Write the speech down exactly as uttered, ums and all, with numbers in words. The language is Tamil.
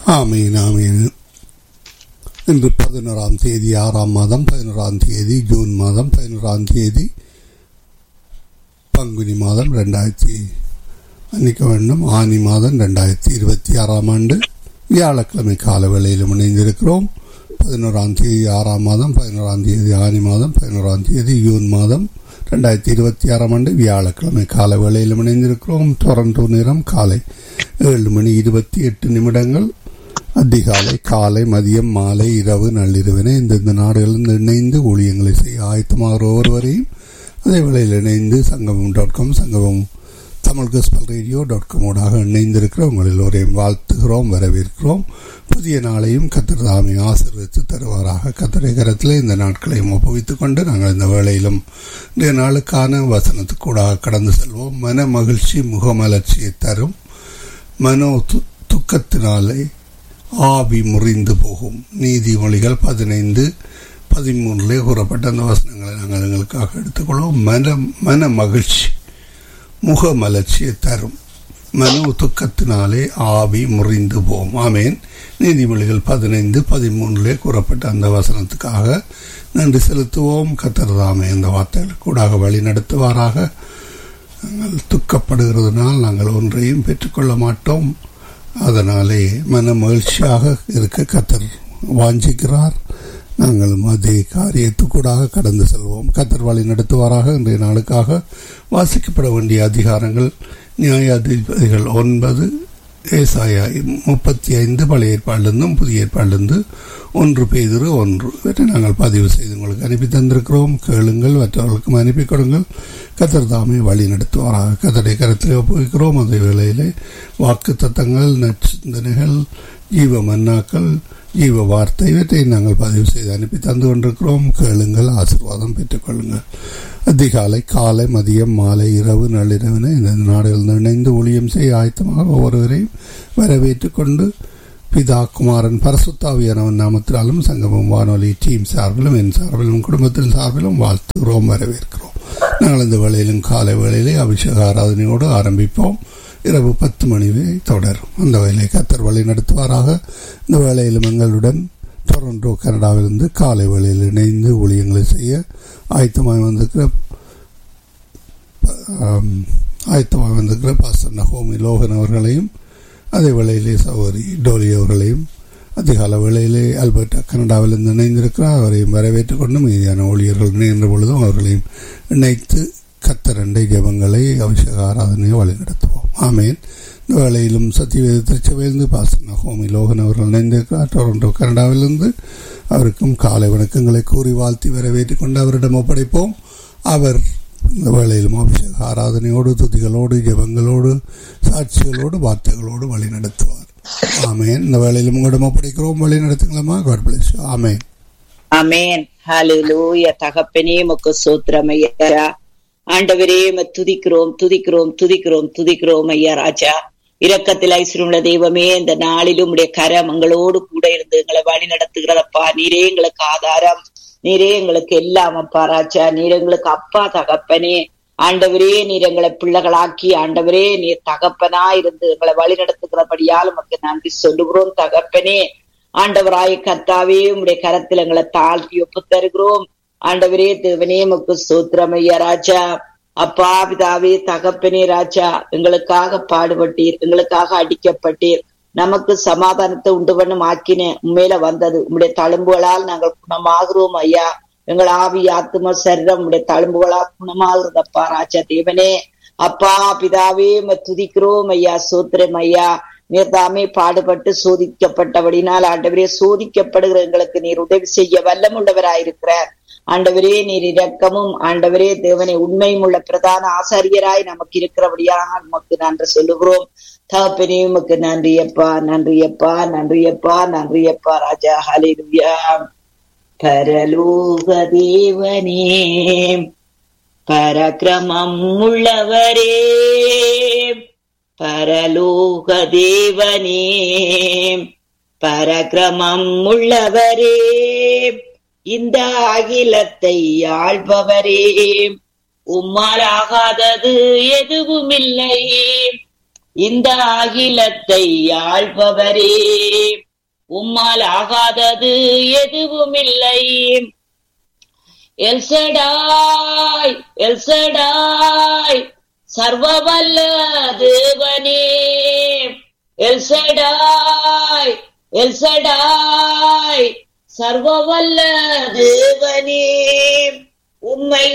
ஆமீன் ஆமீன். இன்று பதினோராம் தேதி ஆறாம் மாதம் பதினோராம் தேதி ஜூன் மாதம் பதினோராம் தேதி பங்குனி மாதம் ரெண்டாயிரத்தி அன்னைக்க வேண்டும் ஆனி மாதம் ரெண்டாயிரத்தி இருபத்தி ஆறாம் ஆண்டு வியாழக்கிழமை கால வேளையில் இணைந்திருக்கிறோம். பதினோராம் தேதி ஆறாம் மாதம் பதினோராம் தேதி ஆனி மாதம் பதினோராம் தேதி ஜூன் மாதம் ரெண்டாயிரத்தி இருபத்தி ஆறாம் ஆண்டு வியாழக்கிழமை கால வேளையில் இணைந்திருக்கிறோம். டொரண்டோ நேரம் காலை ஏழு மணி இருபத்தி எட்டு நிமிடங்கள். அதிகாலை, காலை, மதியம், மாலை, இரவு, நள்ளிரவினை இந்தந்த நாடுகளில் இணைந்து ஊழியங்களை செய்ய ஆயத்தமாகிற ஒருவரையும் அதே வேளையில் இணைந்து சங்கமம் டாட் காம் சங்கமம் Tamil gospel radio dot com ஊடாக இணைந்திருக்கிற உங்கள் எல்லோரையும் வாழ்த்துகிறோம், வரவேற்கிறோம். புதிய நாளையும் கர்த்தர் தாமே ஆசீர்வதித்து தருவாராக. கர்த்தருடைய கரத்தில் இந்த நாட்களையும் ஒப்புவித்துக் கொண்டு நாங்கள் இந்த வேளையிலும் இந்த நாளுக்கான வசனத்துக்கூடாக கடந்து செல்வோம். மன மகிழ்ச்சி முகமலர்ச்சியை தரும், மனோ துக்கத்தினாலே ஆவி முறிந்து போகும். நீதிமொழிகள் பதினைந்து பதிமூணுலே கூறப்பட்ட அந்த வசனங்களை நாங்கள் எங்களுக்காக எடுத்துக்கொள்வோம். மன மன மகிழ்ச்சி முக மலர்ச்சியை தரும், மனோ துக்கத்தினாலே ஆவி முறிந்து போகும். ஆமேன். நீதிமொழிகள் பதினைந்து பதிமூணுலே கூறப்பட்ட அந்த வசனத்துக்காக நன்றி செலுத்துவோம். கர்த்தர் தாமே அந்த வார்த்தைகளுக்கு கூடாக வழி நடத்துவாராக. நாங்கள் துக்கப்படுகிறதுனால் நாங்கள் ஒன்றையும் பெற்றுக்கொள்ள மாட்டோம். அதனாலே மன மகிழ்ச்சியாக இருக்க கர்த்தர் வாஞ்சிக்கிறார். நாங்களும் அதே காரியத்துக்கூடாக கடந்து செல்வோம். கர்த்தர் வழி நடத்துவாராக. இன்றைய நாளுக்காக வாசிக்கப்பட வேண்டிய அதிகாரங்கள் நியாயாதிபதிகள் ஒன்பது, ஏசாயா முப்பத்தி ஐந்து, பழைய ஏற்பாடிலிருந்தும் புதிய ஏற்பாடிலிருந்து ஒன்று பேதுரு ஒன்று. இவற்றை நாங்கள் பதிவு செய்து உங்களுக்கு அனுப்பி தந்திருக்கிறோம். கேளுங்கள், மற்றவர்களுக்கும் அனுப்பி கொடுங்கள். கர்த்தர் தாமே வழி நடத்துவாராக. கர்த்தருடைய கருத்தில் ஒப்புவிக்கிறோம். அதே வேளையிலே வாக்கு தத்தங்கள், நற்சிந்தனைகள், ஜீவ மன்னாக்கள், ஜீவ வார்த்தை இவற்றை நாங்கள் பதிவு செய்து அனுப்பி தந்து கொண்டிருக்கிறோம். கேளுங்கள், ஆசீர்வாதம் பெற்றுக்கொள்ளுங்கள். அதிகாலை, காலை, மதியம், மாலை, இரவு, நள்ளிரவினை இந்த நாடுகளில் இணைந்து ஊழியம் செய்ய ஆயத்தமாக ஒவ்வொருவரையும் வரவேற்றுக் கொண்டு பிதா, குமாரன், பரிசுத்தாவியானவன் நாமத்தினாலும் சங்கமம் வானொலி டீம் சார்பிலும் என் சார்பிலும் குடும்பத்தின் சார்பிலும் வாழ்த்துகிறோம், வரவேற்கிறோம். நாங்கள் இந்த வேளையிலும் காலை வேளையிலே அபிஷேக ஆராதனையோடு ஆரம்பிப்போம். இரவு பத்து மணி வரை தொடரும். அந்த வேலையை கர்த்தர் வழி நடத்துவாராக. இந்த வேளையிலும் எங்களுடன் டொரண்டோ கனடாவிலிருந்து காலை வேளையில் இணைந்து ஊழியங்களை செய்ய ஆயத்தமாக வந்திருக்கிற ஆயத்தமாக வந்திருக்கிற பாஸ்டர் நகோமி லோகன் அவர்களையும், அதே வேளையிலே சகோதரி டோலி அவர்களையும், அதிகால வேளையிலே அல்பர்டா கனடாவிலிருந்து இணைந்திருக்கிறார். அவரையும் வரவேற்றுக் கொண்டு மீதியான ஊழியர்கள் இணைந்த பொழுதும் அவர்களையும் இணைத்து கர்த்தரண்டை ஜெபங்களை அபிஷேக ஆராதனையை வழி நடத்துவோம். ஆமேன். இந்த வேளையிலும் சத்தியவேத திருச்சபையிலிருந்து பாஸ்டர் நகோமி லோகன் அவர்கள் இணைந்திருக்கிறார் டொரண்டோ கனடாவிலிருந்து. அவருக்கும் காலை வணக்கங்களை கூறி வாழ்த்தி வரவேற்றுக் கொண்டு அவரிடம் ஒப்படைப்போம். அவர் இந்த வேளையிலும் அபிஷேக ஆராதனையோடு, துதிகளோடு, ஜெபங்களோடு, சாட்சிகளோடு, வார்த்தைகளோடு வழி நடத்துவார். ஆமேன். இந்த வேளையிலும் உங்களிடம் ஒப்படைக்கிறோம். வழி நடத்துங்களா? God bless you. ஆமேன். ஆமேன். ஹல்லேலூயா. தகப்பனே உமக்கு ஸ்தோத்திரம் ஐயா. ஆண்டவரே துதிக்கிறோம் துதிக்கிறோம் துதிக்கிறோம் துதிக்கிறோம் ஐயா ராஜா. இரக்கத்தில் ஐஸ்வர்யமுள்ள தெய்வமே, இந்த நாளிலும் உடைய கரம் எங்களோடு கூட இருந்து எங்களை வழி நடத்துகிறதப்பா. நீரே எங்களுக்கு ஆதாரம், நீரே எங்களுக்கு எல்லாம் அப்பா ராஜா. நீர் எங்களுக்கு அப்பா தகப்பனே. ஆண்டவரே நீர் எங்களை பிள்ளைகளாக்கி, ஆண்டவரே நீர் தகப்பனா இருந்து எங்களை வழி நடத்துகிறபடியால் உமக்கு நன்றி சொல்லுகிறோம் தகப்பனே. ஆண்டவராய கர்த்தாவே உம்முடைய கரத்தில் எங்களை தாழ்த்தி ஒப்பு தருகிறோம். ஆண்டவரே தேவனே உமக்கு ஸ்தோத்திரம் ஐயா ராஜா. அப்பா பிதாவே தகப்பனே ராஜா, எங்களுக்காக பாடுபட்டீர், எங்களுக்காக அடிக்கப்பட்டீர், நமக்கு சமாதானத்தை உண்டு பண்ணும் ஆக்கின உண்மையில வந்தது உம்முடைய தழும்புகளால் நாங்கள் குணமாகிறோம் ஐயா. எங்கள் ஆவி ஆத்தும சரீரம் உம்முடைய தழும்புகளால் குணமாகிறதப்பா ராஜா தேவனே. அப்பா பிதாவே துதிக்கிறோம் ஐயா, சோத்திரம் ஐயா. நீர் தாமே பாடுபட்டு சோதிக்கப்பட்டபடினால் ஆண்டவரே சோதிக்கப்படுகிற எங்களுக்கு நீர் உதவி செய்ய வல்லம் உள்ளவராயிருக்கிறார். ஆண்டவரே நீர் இரக்கமும் ஆண்டவரே தேவனை உண்மையும் உள்ள பிரதான ஆசாரியராய் நமக்கு இருக்கிறபடியாக நமக்கு நன்றி சொல்லுகிறோம் தகப்பனே. உமக்கு நன்றியப்பா நன்றியப்பா நன்றியப்பா நன்றியப்பா ராஜா. ஹல்லேலூயா. பரலோக தேவனே, பரக்கிரமம் உள்ளவரே, பரலோக தேவனே, பரக்கிரமம் உள்ளவரே, இந்த அகிலத்தை ஆள்பவரே, உம்மாலாகாதது எதுவும் இல்லை. இந்த அகிலத்தை ஆள்பவரே, உம்மால் ஆகாதது எதுவும் இல்லை. எல்சடாய் எல்சடாய் சர்வவல்ல தேவனே, எல்சடாய் எல்சடாய் சர்வவல்ல தேவனே, உம்மை